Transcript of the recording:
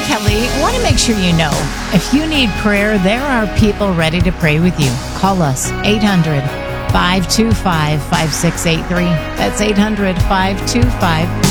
Kelly. I want to make sure you know, if you need prayer, there are people ready to pray with you. Call us, 800-525-5683. That's 800-525-5683.